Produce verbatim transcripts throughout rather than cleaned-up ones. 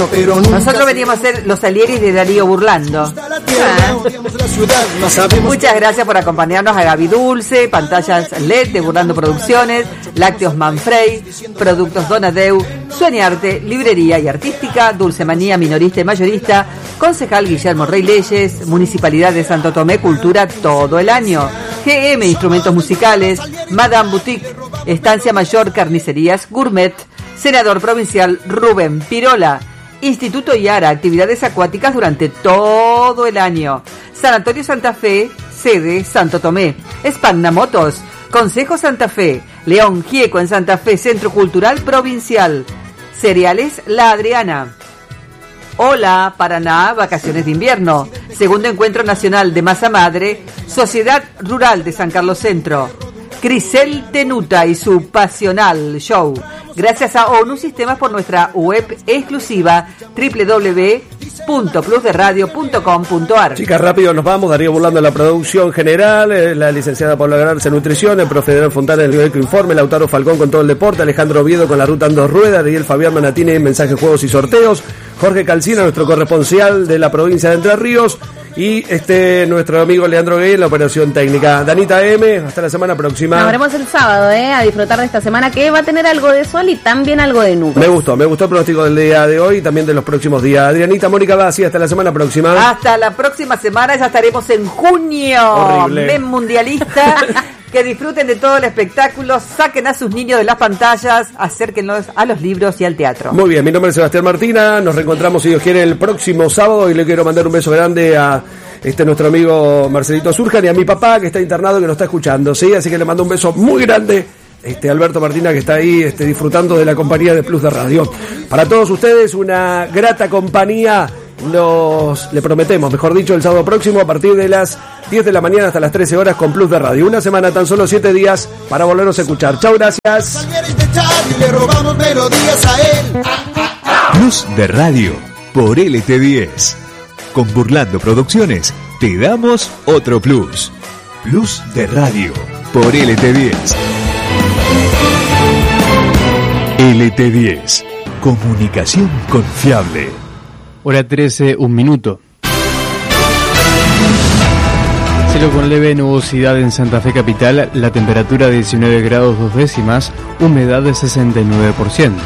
Nosotros veníamos a hacer los Salieris de Darío Burlando. Ah. Muchas gracias por acompañarnos a Gaby Dulce, pantallas L E D de Burlando Producciones, Lácteos Manfrey, Productos Donadeu, Sueñarte, Librería y Artística, Dulce Manía Minorista y Mayorista, Concejal Guillermo Rey Leyes, Municipalidad de Santo Tomé, Cultura todo el año, G M Instrumentos Musicales, Madame Boutique, Estancia Mayor Carnicerías Gourmet, Senador Provincial Rubén Pirola, Instituto Iara, actividades acuáticas durante todo el año. Sanatorio Santa Fe, sede Santo Tomé. Spagna Motos, Consejo Santa Fe. León Gieco en Santa Fe, Centro Cultural Provincial. Cereales La Adriana. Hola, Paraná, vacaciones de invierno. Segundo Encuentro Nacional de Masa Madre, Sociedad Rural de San Carlos Centro. Crisel Tenuta y su Pasional Show. Gracias a ONU Sistemas por nuestra web exclusiva doble u doble u doble u punto plus de radio punto com punto a r. Chicas, rápido nos vamos. Darío Burlando en la producción general, eh, la licenciada Paula Garza en nutrición, el profe Federal Fontana en el Eco Informe, Lautaro Falcón con todo el deporte, Alejandro Oviedo con la ruta en dos ruedas, Ariel Fabián Manatini en mensajes, juegos y sorteos, Jorge Calcina, nuestro corresponsal de la provincia de Entre Ríos, y este nuestro amigo Leandro Gay en la operación técnica. Danita M, hasta la semana próxima. Nos veremos el sábado, eh, a disfrutar de esta semana que va a tener algo de sol y también algo de nubes. Me gustó, me gustó el pronóstico del día de hoy y también de los próximos días. Adrianita, Mónica Bassi, hasta la semana próxima. Hasta la próxima semana, ya estaremos en junio. Horrible. Men mundialista. Que disfruten de todo el espectáculo, saquen a sus niños de las pantallas, acérquenlos a los libros y al teatro. Muy bien, mi nombre es Sebastián Martina, nos reencontramos si Dios quiere el próximo sábado y le quiero mandar un beso grande a este nuestro amigo Marcelito Surjan y a mi papá que está internado que nos está escuchando, ¿sí? Así que le mando un beso muy grande. Este Alberto Martina que está ahí este, disfrutando de la compañía de Plus de Radio. Para todos ustedes una grata compañía. Los le prometemos, mejor dicho, el sábado próximo a partir de las diez de la mañana hasta las trece horas con Plus de Radio. Una semana, tan solo siete días para volvernos a escuchar. Chau, gracias. Plus de Radio por L T diez. Con Burlando Producciones te damos otro plus. Plus de Radio por L T diez. L T diez. Comunicación confiable. Hora trece, un minuto. Cielo con leve nubosidad en Santa Fe Capital, la temperatura de diecinueve grados dos décimas, humedad de sesenta y nueve por ciento.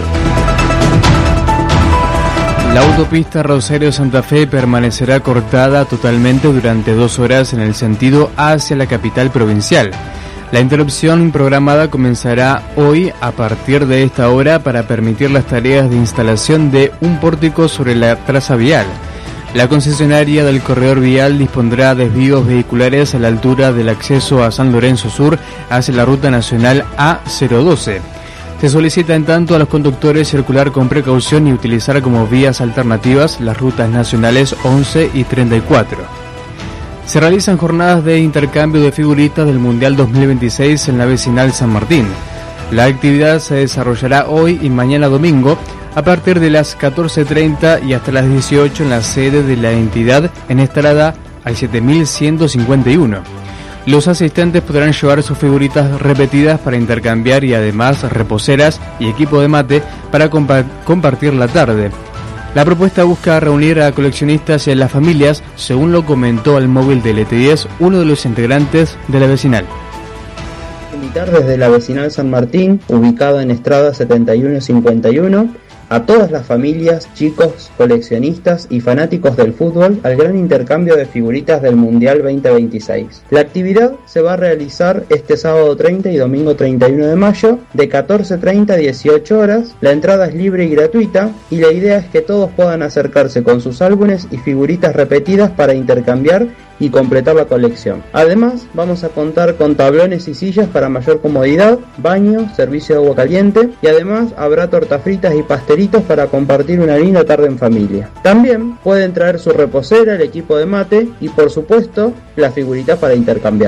La autopista Rosario-Santa Fe permanecerá cortada totalmente durante dos horas en el sentido hacia la capital provincial. La interrupción programada comenzará hoy a partir de esta hora para permitir las tareas de instalación de un pórtico sobre la traza vial. La concesionaria del corredor vial dispondrá desvíos vehiculares a la altura del acceso a San Lorenzo Sur hacia la ruta nacional A cero doce. Se solicita en tanto a los conductores circular con precaución y utilizar como vías alternativas las rutas nacionales once y treinta y cuatro. Se realizan jornadas de intercambio de figuritas del Mundial dos mil veintiséis en la vecinal San Martín. La actividad se desarrollará hoy y mañana domingo a partir de las catorce treinta y hasta las dieciocho en la sede de la entidad en Estrada al siete mil ciento cincuenta y uno. Los asistentes podrán llevar sus figuritas repetidas para intercambiar y además reposeras y equipo de mate para compa- compartir la tarde. La propuesta busca reunir a coleccionistas y a las familias, según lo comentó al móvil de L T diez uno de los integrantes de la vecinal. Invitar desde la vecinal San Martín, ubicada en Estrada setenta y uno cincuenta y uno, a todas las familias, chicos, coleccionistas y fanáticos del fútbol al gran intercambio de figuritas del Mundial veinte veintiséis. La actividad se va a realizar este sábado treinta y domingo treinta y uno de mayo de catorce treinta a dieciocho horas. La entrada es libre y gratuita y la idea es que todos puedan acercarse con sus álbumes y figuritas repetidas para intercambiar y completar la colección. Además, vamos a contar con tablones y sillas para mayor comodidad, baño, servicio de agua caliente y además habrá tortas fritas y pastelitos para compartir una linda tarde en familia. También pueden traer su reposera, el equipo de mate y por supuesto las figuritas para intercambiar.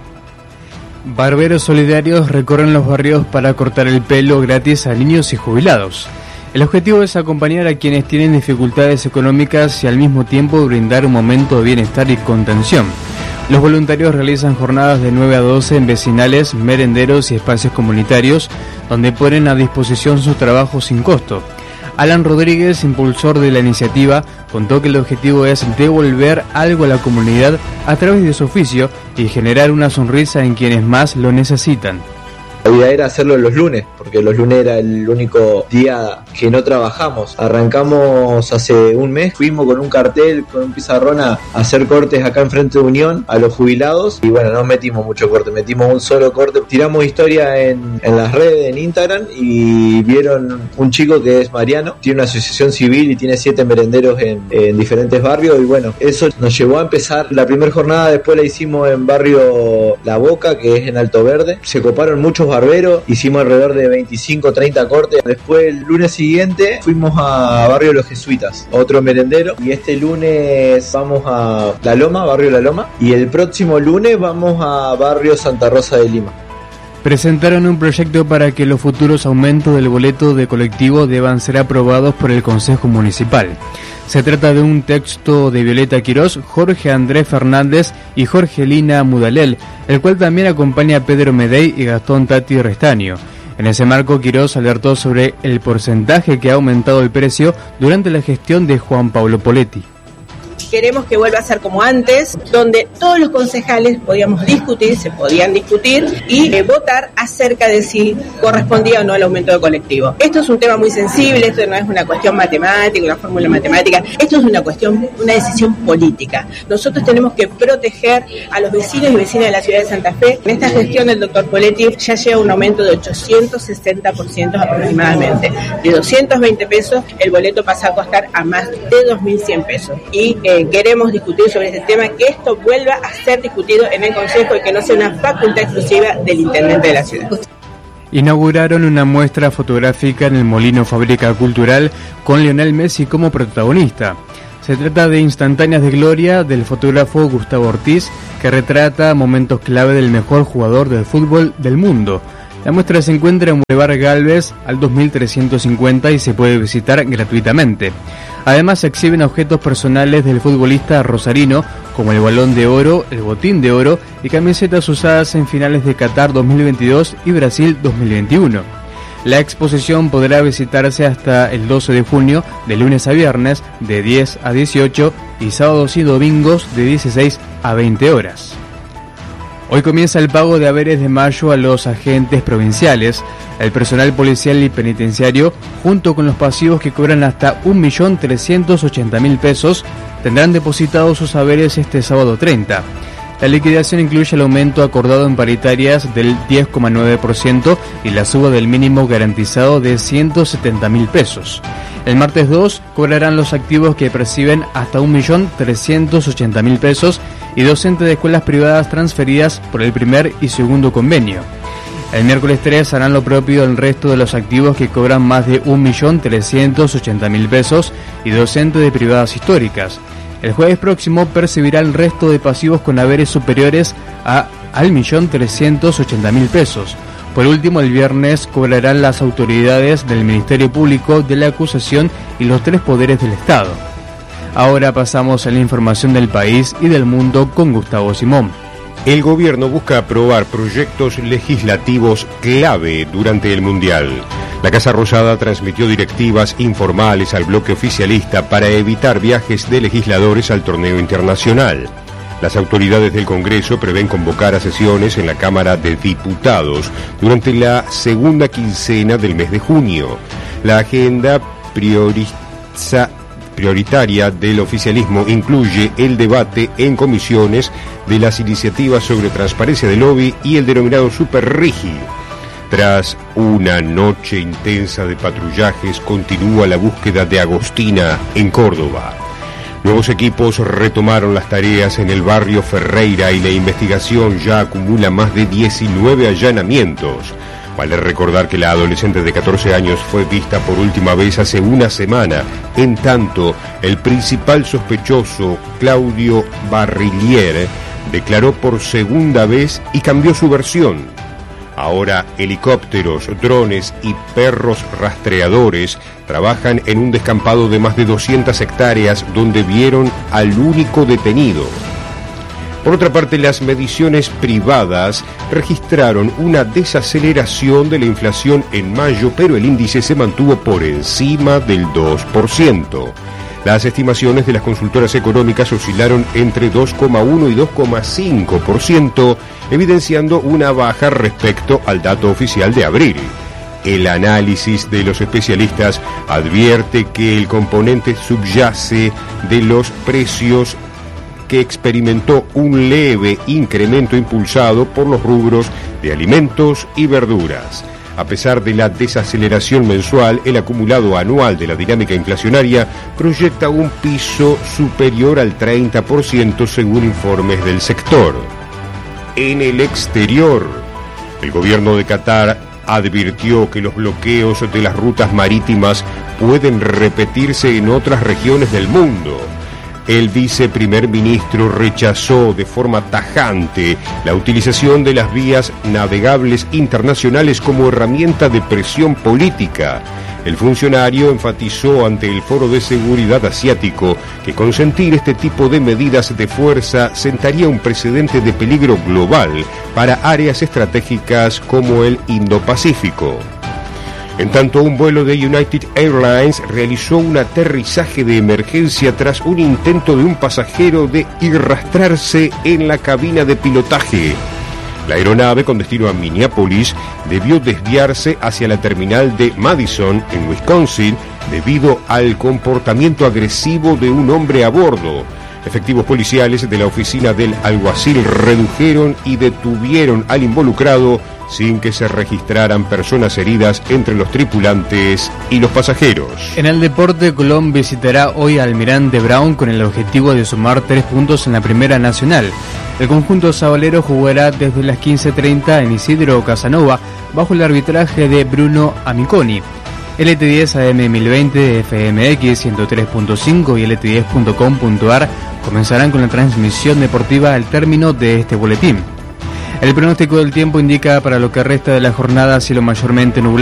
Barberos solidarios recorren los barrios para cortar el pelo gratis a niños y jubilados. El objetivo es acompañar a quienes tienen dificultades económicas y al mismo tiempo brindar un momento de bienestar y contención. Los voluntarios realizan jornadas de nueve a doce en vecinales, merenderos y espacios comunitarios, donde ponen a disposición su trabajo sin costo. Alan Rodríguez, impulsor de la iniciativa, contó que el objetivo es devolver algo a la comunidad a través de su oficio y generar una sonrisa en quienes más lo necesitan. La idea era hacerlo los lunes, porque los lunes era el único día que no trabajamos. Arrancamos hace un mes, fuimos con un cartel, con un pizarrón a hacer cortes acá enfrente de Unión a los jubilados. Y bueno, no metimos mucho corte, metimos un solo corte. Tiramos historia en, en las redes, en Instagram, y vieron un chico que es Mariano, tiene una asociación civil y tiene siete merenderos en, en diferentes barrios. Y bueno, eso nos llevó a empezar. La primera jornada después la hicimos en barrio La Boca, que es en Alto Verde. Se coparon muchos barberos, hicimos alrededor de veinticinco treinta cortes. Después el lunes siguiente fuimos a barrio Los Jesuitas, otro merendero, y este lunes vamos a La Loma, barrio La Loma, y el próximo lunes vamos a barrio Santa Rosa de Lima. Presentaron un proyecto para que los futuros aumentos del boleto de colectivo deban ser aprobados por el Consejo Municipal. Se trata de un texto de Violeta Quirós, Jorge Andrés Fernández y Jorgelina Mudalel, el cual también acompaña a Pedro Medey y Gastón Tati Restaño. En ese marco, Quirós alertó sobre el porcentaje que ha aumentado el precio durante la gestión de Juan Pablo Poletti. Queremos que vuelva a ser como antes, donde todos los concejales podíamos discutir, se podían discutir y eh, votar acerca de si correspondía o no el aumento del colectivo. Esto es un tema muy sensible, esto no es una cuestión matemática, una fórmula matemática, esto es una cuestión, una decisión política. Nosotros tenemos que proteger a los vecinos y vecinas de la ciudad de Santa Fe. En esta gestión del doctor Poletti ya lleva un aumento de ochocientos sesenta por ciento aproximadamente. De doscientos veinte pesos, el boleto pasa a costar a más de dos mil cien pesos. Y eh, queremos discutir sobre este tema, que esto vuelva a ser discutido en el Consejo y que no sea una facultad exclusiva del intendente de la ciudad. Inauguraron una muestra fotográfica en el Molino Fábrica Cultural con Lionel Messi como protagonista. Se trata de Instantáneas de Gloria del fotógrafo Gustavo Ortiz, que retrata momentos clave del mejor jugador del fútbol del mundo. La muestra se encuentra en Boulevard Galvez al dos mil trescientos cincuenta y se puede visitar gratuitamente. Además se exhiben objetos personales del futbolista rosarino, como el balón de oro, el botín de oro y camisetas usadas en finales de Qatar dos mil veintidós y Brasil dos mil veintiuno. La exposición podrá visitarse hasta el doce de junio, de lunes a viernes, de diez a dieciocho y sábados y domingos de dieciséis a veinte horas. Hoy comienza el pago de haberes de mayo a los agentes provinciales. El personal policial y penitenciario, junto con los pasivos que cobran hasta un millón trescientos ochenta mil pesos, tendrán depositados sus haberes este sábado treinta. La liquidación incluye el aumento acordado en paritarias del diez coma nueve por ciento y la suba del mínimo garantizado de ciento setenta mil pesos. El martes dos cobrarán los activos que perciben hasta un millón trescientos ochenta mil pesos y docentes de escuelas privadas transferidas por el primer y segundo convenio. El miércoles tres harán lo propio el resto de los activos que cobran más de un millón trescientos ochenta mil pesos y docentes de privadas históricas. El jueves próximo percibirá el resto de pasivos con haberes superiores a al millón trescientos ochenta mil pesos. Por último, el viernes cobrarán las autoridades del Ministerio Público, de la acusación y los tres poderes del Estado. Ahora pasamos a la información del país y del mundo con Gustavo Simón. El gobierno busca aprobar proyectos legislativos clave durante el Mundial. La Casa Rosada transmitió directivas informales al bloque oficialista para evitar viajes de legisladores al torneo internacional. Las autoridades del Congreso prevén convocar a sesiones en la Cámara de Diputados durante la segunda quincena del mes de junio. La agenda prioriza prioritaria del oficialismo incluye el debate en comisiones de las iniciativas sobre transparencia de lobby y el denominado Super Rigi. Tras una noche intensa de patrullajes, continúa la búsqueda de Agostina en Córdoba. Nuevos equipos retomaron las tareas en el barrio Ferreira y la investigación ya acumula más de diecinueve allanamientos. Vale recordar que la adolescente de catorce años fue vista por última vez hace una semana. En tanto, el principal sospechoso, Claudio Barrillier, declaró por segunda vez y cambió su versión. Ahora, helicópteros, drones y perros rastreadores trabajan en un descampado de más de doscientas hectáreas donde vieron al único detenido. Por otra parte, las mediciones privadas registraron una desaceleración de la inflación en mayo, pero el índice se mantuvo por encima del dos por ciento. Las estimaciones de las consultoras económicas oscilaron entre dos coma uno y dos coma cinco por ciento, evidenciando una baja respecto al dato oficial de abril. El análisis de los especialistas advierte que el componente subyace de los precios que experimentó un leve incremento impulsado por los rubros de alimentos y verduras. A pesar de la desaceleración mensual, el acumulado anual de la dinámica inflacionaria proyecta un piso superior al treinta por ciento según informes del sector. En el exterior, el gobierno de Qatar advirtió que los bloqueos de las rutas marítimas pueden repetirse en otras regiones del mundo. El viceprimer ministro rechazó de forma tajante la utilización de las vías navegables internacionales como herramienta de presión política. El funcionario enfatizó ante el Foro de Seguridad Asiático que consentir este tipo de medidas de fuerza sentaría un precedente de peligro global para áreas estratégicas como el Indo-Pacífico. En tanto, un vuelo de United Airlines realizó un aterrizaje de emergencia tras un intento de un pasajero de arrastrarse en la cabina de pilotaje. La aeronave con destino a Minneapolis debió desviarse hacia la terminal de Madison, en Wisconsin, debido al comportamiento agresivo de un hombre a bordo. Efectivos policiales de la oficina del alguacil redujeron y detuvieron al involucrado sin que se registraran personas heridas entre los tripulantes y los pasajeros. En el deporte, Colón visitará hoy a Almirante Brown con el objetivo de sumar tres puntos en la Primera Nacional. El conjunto sabalero jugará desde las quince treinta en Isidro Casanova bajo el arbitraje de Bruno Amiconi. L T diez A M mil veinte, F M X ciento tres punto cinco y L T diez punto com punto a r comenzarán con la transmisión deportiva al término de este boletín. El pronóstico del tiempo indica para lo que resta de la jornada cielo mayormente nublado.